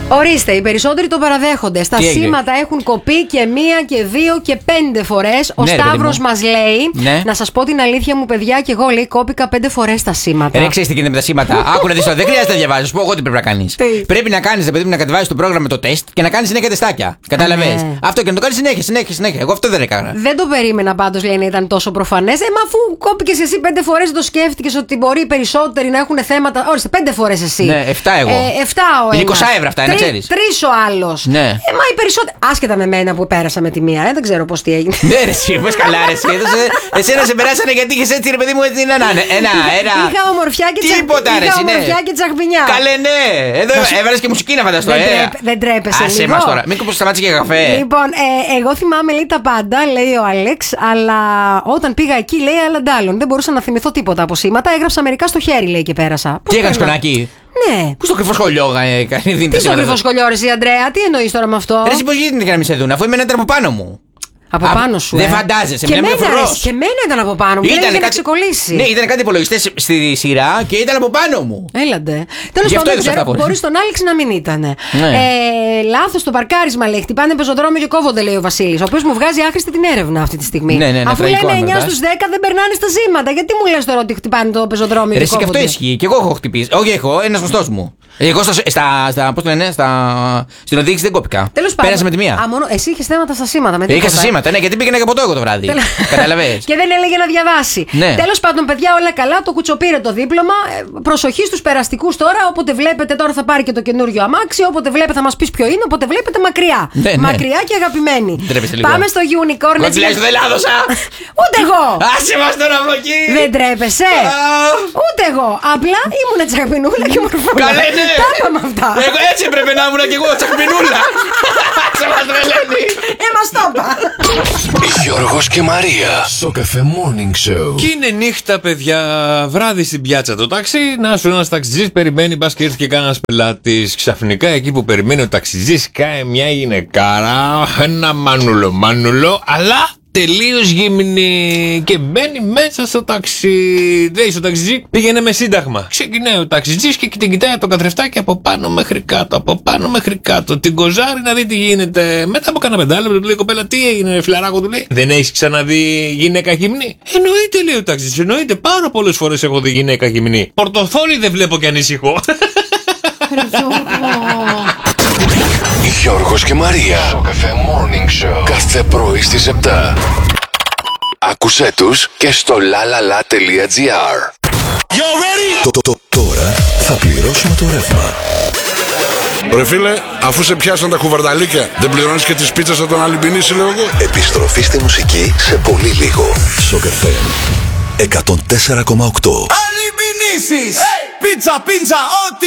Ορίστε, οι περισσότεροι το παραδέχονται. Στα σήματα έχουν κοπεί και 1 και 2 και 5 φορές. Ο Σταύρος μας λέει, να σας πω την αλήθεια μου, παιδιά, και εγώ λέει κόπηκα 5 φορές τα σήματα. Δεν ξέρεις τι γίνεται με τα σήματα. Άκου να δεις, δεν χρειάζεται να διαβάζεις. Σου πω εγώ τι πρέπει να κάνεις. Πρέπει να κάνεις, παιδί μου, να κατεβάσεις το πρόγραμμα με το τεστ και να κάνεις συνέχεια τεστάκια. Κατάλαβες. Αυτό και να το κάνεις συνέχεια. Εγώ αυτό δεν έκανα. Δεν το περίμενα πάντως, λέει, να ήταν τόσο προφανές. Μα αφού κόπηκες εσύ 5 φορές, το σκέφτηκες ότι μπορεί οι περισσότεροι να έχουν θέματα. Όριστε, 5 φορές εσύ. Ναι, 7 εγώ. 7 ο ένας. 20 ευρώ αυτά, να ξέρεις. 3 ο άλλος. Ναι. Μα οι περισσότεροι. Άσχετα με μένα που πέρασα με τη μία, δεν ξέρω πώς τι έγινε. Ναι, ρε, εσύ, πώς καλά, ρε. Εσένα σε περάσανε γιατί είχες έτσι, ρε παιδί μου, έτσι ένα. Είχα ομορφιά και τσαχπινιά. Καλέ, ναι. Εδώ έβαλες και μουσική να φανταστώ, Δεν τρέπεσαι. Άσε μας τώρα. Μην κόψεις σταμάτησε και καφέ. Λοιπόν, εγώ θυμάμαι, λέει, τα πάντα, λέει ο Άλεξ, αλλά όταν πήγα εκεί, λέει, άλλα ντάλλον. Δεν μπορούσα να θυμηθώ τίποτα από σήματα. Έγραψα μερικά στο χέρι, λέει, και πέρασα. Τι έκανες κονάκι? Ναι. Πού στο κρυφό σχολείο κάνει. Τι στο κρυφό σχολείο, ρε, εσύ, Αντρέα, τι εννοείς τώρα με αυτό? Εσύ πώς γίνεται και να μην σε δουν, αφού είμαι ένα από πάνω μου. Από πάνω σου. Δεν φαντάζεσαι. Και εμένα ήταν από πάνω μου. Ήταν να ξεκολλήσει. Ναι, ήταν κάτι υπολογιστές στη σειρά και ήταν από πάνω μου. Έλαντε. Τέλος πάντων, μπορεί τον Άλεξ να μην ήταν. Λάθος το παρκάρισμα, λέει. Χτυπάνε πεζοδρόμιο και κόβονται, λέει ο Βασίλης. Ο οποίος μου βγάζει άχρηστη την έρευνα αυτή τη στιγμή. Αφού λέμε 9 στους 10 δεν περνάνε στα σήματα. Γιατί μου λες τώρα ότι χτυπάνε το πεζοδρόμιο και κόβονται? Και αυτό ισχύει. Και εγώ έχω χτυπήσει. Όχι, έχω ένα γνωστό μου. Εγώ στην οδήγηση δεν κόπηκα. Πέρασα με τη μία. Εσύ είχε θέματα στα σήματα. Είχα στα σήματα, ναι, γιατί πήγαινα και ποτό εγώ το βράδυ. Καταλαβες. Και δεν έλεγε να διαβάσει. Τέλος πάντων, παιδιά, όλα καλά. Το κουτσοπήρε το δίπλωμα. Προσοχή στους περαστικούς τώρα. Όποτε βλέπετε, τώρα θα πάρει και το καινούριο αμάξι. Όποτε βλέπετε, θα μας πεις ποιο είναι. Όποτε βλέπετε, μακριά. Μακριά και αγαπημένη. Πάμε στο Unicorn. Δεν τουλάχιστον δεν λάδωσα. Ούτε εγώ. Άσε μας τώρα από εκεί. Δεν τρέπεσαι. Ούτε εγώ. Απλά ήμουν τσακμινούλα και μορφούλα. Καλέ, ναι. Τα είπαμε αυτά. Εγώ έτσι έπρεπε να ήμουν κι εγώ τσακμινούλα. Άσε μας τρελαίνει. Μας το είπα. Γιώργος και Μαρία στο Cafe Morning Show. Και είναι νύχτα, παιδιά, βράδυ στην πιάτσα το ταξί. Να σου ένας ταξιτζής περιμένει, μπας και έρθει και κανένας πελάτης. Ξαφνικά εκεί που περιμένει ο ταξιτζής κάει μια γυναικάρα, ένα μάνουλο, αλλά τελείως γυμνή, και μπαίνει μέσα στο ταξί. Λέει στο ταξιτζή, πήγαινε με σύνταγμα. Ξεκινάει ο ταξιτζής και την κοιτάει το καθρεφτάκι από πάνω μέχρι κάτω. Την κοζάρει να δει τι γίνεται. Μετά από κάνα πεντάλεπτο του λέει, κοπέλα, τι έγινε, φιλαράκο, του λέει. Δεν έχεις ξαναδεί γυναίκα γυμνή? Εννοείται, λέει ο ταξιτζής, εννοείται. Πάρα πολλές φορές έχω δει γυναίκα γυμνή. Πορτοφόλι δεν βλέπω και ανησυχώ. Γιώργος και Μαρία στο Cafe Morning Show. Κάθε πρωί στις 7. Άκουσέ τους και στο lalala.gr. Τώρα θα πληρώσουμε το ρεύμα. Ρε φίλε, αφού σε πιάσαν τα κουβαρνταλίκια, δεν πληρώνεις και τις πίτσες από τον Αλυμπινίση, λέω εγώ. Επιστροφή στη μουσική σε πολύ λίγο. Στο Cafe 104,8. Αλυμπινίσεις! Πίτσα, ό,τι